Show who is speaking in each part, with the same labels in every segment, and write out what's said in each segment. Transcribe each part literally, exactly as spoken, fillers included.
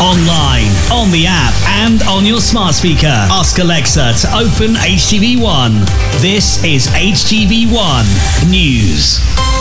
Speaker 1: Online, on the app, and on your smart speaker. Ask Alexa to open H T V one. This is H T V one News.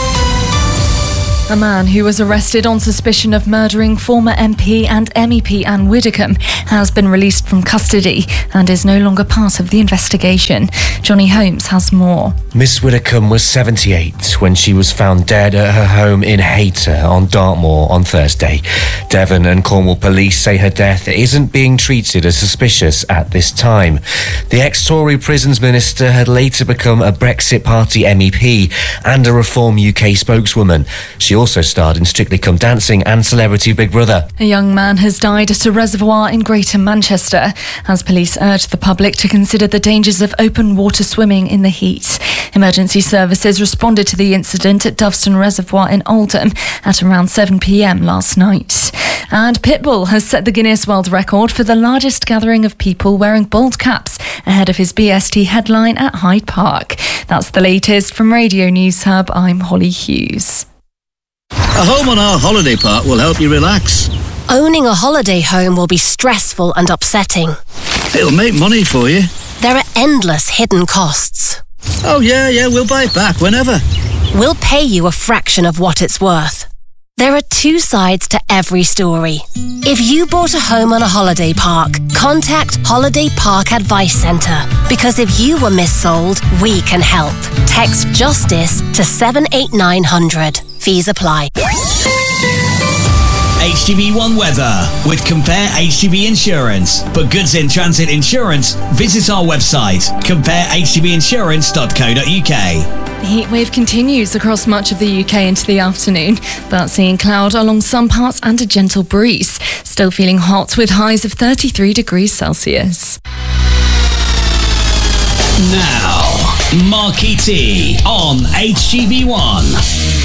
Speaker 2: A man who was arrested on suspicion of murdering former M P and M E P Anne Widdecombe has been released from custody and is no longer part of the investigation. Johnny Holmes has more.
Speaker 3: Miss Widdecombe was seventy-eight when she was found dead at her home in Hayter on Dartmoor on Thursday. Devon and Cornwall police say her death isn't being treated as suspicious at this time. The ex-Tory Prisons Minister had later become a Brexit Party M E P and a Reform U K spokeswoman. She also starred in Strictly Come Dancing and Celebrity Big Brother.
Speaker 2: A young man has died at a reservoir in Greater Manchester as police urge the public to consider the dangers of open water swimming in the heat. Emergency services responded to the incident at Doveston Reservoir in Oldham at around seven p m last night. And Pitbull has set the Guinness World Record for the largest gathering of people wearing bald caps ahead of his B S T headline at Hyde Park. That's the latest from Radio News Hub. I'm Holly Hughes.
Speaker 4: A home on our holiday park will help you relax.
Speaker 5: Owning a holiday home will be stressful and upsetting.
Speaker 4: It'll make money for you.
Speaker 5: There are endless hidden costs.
Speaker 4: Oh yeah, yeah, we'll buy it back whenever.
Speaker 5: We'll pay you a fraction of what it's worth. There are two sides to every story. If you bought a home on a holiday park, contact Holiday Park Advice Centre. Because if you were missold, we can help. Text JUSTICE to seven eight nine hundred. Fees apply.
Speaker 1: H T V one weather with Compare H T V Insurance. For goods in transit insurance, visit our website, compare h t v insurance dot co dot u k.
Speaker 2: The heatwave continues across much of the U K into the afternoon, but seeing cloud along some parts and a gentle breeze. Still feeling hot with highs of thirty-three degrees Celsius.
Speaker 1: Now, Marquee T on H T V one.